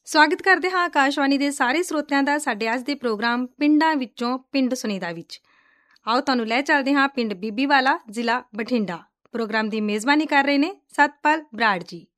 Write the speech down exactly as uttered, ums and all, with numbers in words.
ਸਵਾਗਤ ਕਰਦੇ ਹਾਂ ਆਕਾਸ਼ਵਾਣੀ ਦੇ ਸਾਰੇ ਸਰੋਤਿਆਂ ਦਾ ਸਾਡੇ ਅੱਜ ਦੇ ਪ੍ਰੋਗਰਾਮ ਪਿੰਡਾਂ ਵਿੱਚੋਂ ਪਿੰਡ ਸੁਣੀਦਾ ਵਿੱਚ। ਆਓ ਤੁਹਾਨੂੰ ਲੈ ਚੱਲਦੇ ਹਾਂ ਪਿੰਡ ਬੀਬੀਵਾਲਾ, ਜ਼ਿਲ੍ਹਾ ਬਠਿੰਡਾ। ਪ੍ਰੋਗਰਾਮ ਦੀ ਮੇਜ਼ਬਾਨੀ ਕਰ ਰਹੇ ਨੇ ਸਤਪਾਲ ਬਰਾੜ ਜੀ।